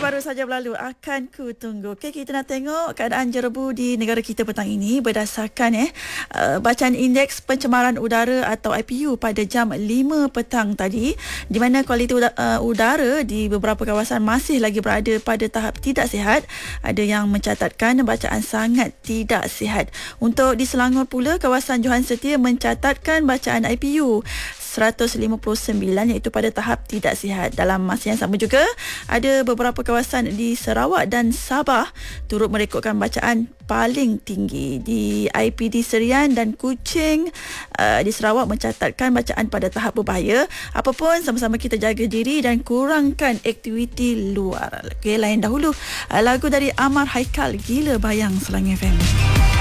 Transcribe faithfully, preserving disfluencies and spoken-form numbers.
baru saja berlalu, akan ku tunggu. Okey, kita nak tengok keadaan jerebu di negara kita petang ini berdasarkan eh uh, bacaan indeks pencemaran udara atau I P U pada jam lima petang tadi, di mana kualiti udara, uh, udara di beberapa kawasan masih lagi berada pada tahap tidak sihat. Ada yang mencatatkan bacaan sangat tidak sihat. Untuk di Selangor pula, kawasan Johan Setia mencatatkan bacaan I P U seratus lima puluh sembilan, iaitu pada tahap tidak sihat. Dalam masa yang sama juga, ada beberapa kawasan di Sarawak dan Sabah turut merekodkan bacaan paling tinggi. Di I P D Serian dan Kuching uh, di Sarawak mencatatkan bacaan pada tahap berbahaya. Apapun, sama-sama kita jaga diri dan kurangkan aktiviti luar. Okey, lain dahulu uh, lagu dari Amar Haikal, Gila Bayang, Selangor F M.